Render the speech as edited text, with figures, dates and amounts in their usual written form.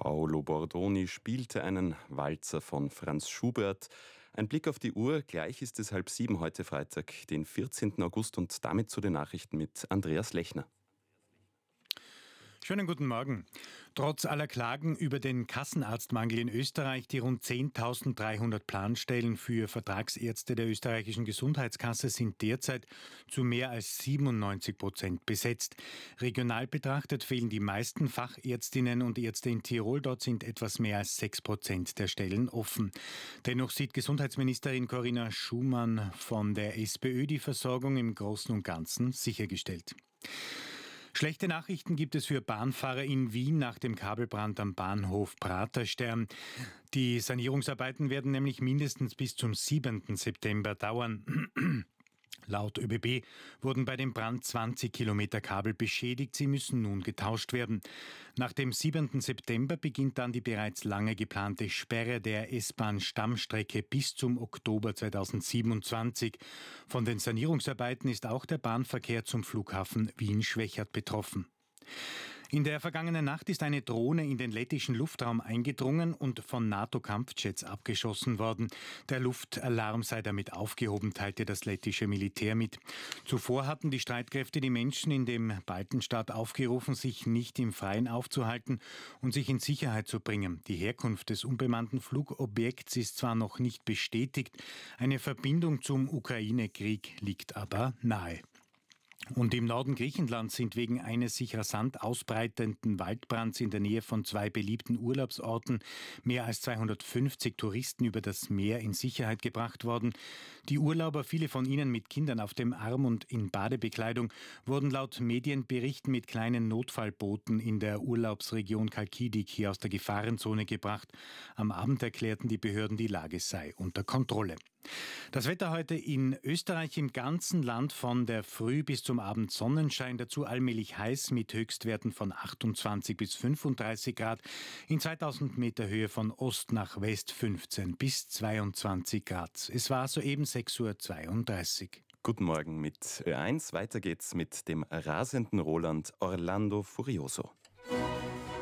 Paolo Bordoni spielte einen Walzer von Franz Schubert. Ein Blick auf die Uhr, gleich ist es 6:30 heute Freitag, den 14. August und damit zu den Nachrichten mit Andreas Lechner. Schönen guten Morgen. Trotz aller Klagen über den Kassenarztmangel in Österreich, die rund 10.300 Planstellen für Vertragsärzte der österreichischen Gesundheitskasse sind derzeit zu mehr als 97% besetzt. Regional betrachtet fehlen die meisten Fachärztinnen und Ärzte in Tirol. Dort sind etwas mehr als 6% der Stellen offen. Dennoch sieht Gesundheitsministerin Corinna Schumann von der SPÖ die Versorgung im Großen und Ganzen sichergestellt. Schlechte Nachrichten gibt es für Bahnfahrer in Wien nach dem Kabelbrand am Bahnhof Praterstern. Die Sanierungsarbeiten werden nämlich mindestens bis zum 7. September dauern. Laut ÖBB wurden bei dem Brand 20 Kilometer Kabel beschädigt. Sie müssen nun getauscht werden. Nach dem 7. September beginnt dann die bereits lange geplante Sperre der S-Bahn-Stammstrecke bis zum Oktober 2027. Von den Sanierungsarbeiten ist auch der Bahnverkehr zum Flughafen Wien-Schwechat betroffen. In der vergangenen Nacht ist eine Drohne in den lettischen Luftraum eingedrungen und von NATO-Kampfjets abgeschossen worden. Der Luftalarm sei damit aufgehoben, teilte das lettische Militär mit. Zuvor hatten die Streitkräfte die Menschen in dem Baltenstaat aufgerufen, sich nicht im Freien aufzuhalten und sich in Sicherheit zu bringen. Die Herkunft des unbemannten Flugobjekts ist zwar noch nicht bestätigt, eine Verbindung zum Ukraine-Krieg liegt aber nahe. Und im Norden Griechenlands sind wegen eines sich rasant ausbreitenden Waldbrands in der Nähe von 2 beliebten Urlaubsorten mehr als 250 Touristen über das Meer in Sicherheit gebracht worden. Die Urlauber, viele von ihnen mit Kindern auf dem Arm und in Badebekleidung, wurden laut Medienberichten mit kleinen Notfallbooten in der Urlaubsregion Kalkidiki aus der Gefahrenzone gebracht. Am Abend erklärten die Behörden, die Lage sei unter Kontrolle. Das Wetter heute in Österreich im ganzen Land von der Früh bis zum Abend Sonnenschein, dazu allmählich heiß mit Höchstwerten von 28 bis 35 Grad, in 2000 Meter Höhe von Ost nach West 15 bis 22 Grad. Es war soeben 6:32 Uhr. Guten Morgen mit Ö1. Weiter geht's mit dem rasenden Roland Orlando Furioso.